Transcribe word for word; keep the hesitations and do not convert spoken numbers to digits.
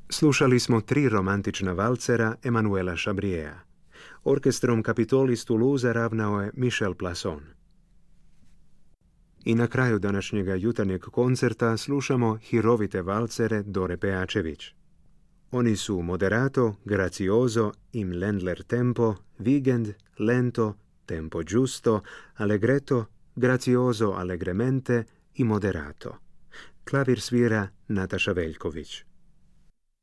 Slušali smo tri romantična valcera Emanuela Chabriera. Orkestrom Capitol iz Toulouse ravnao je Michel Plasson. I na kraju današnjega jutarnjeg koncerta slušamo hirovite valcere Dore Pejačević. Oni su Moderato, Grazioso, Im Ländler tempo, Vigend, Lento, Tempo giusto, Allegretto, Grazioso allegremente i Moderato. Klavir svira Nataša Veljković.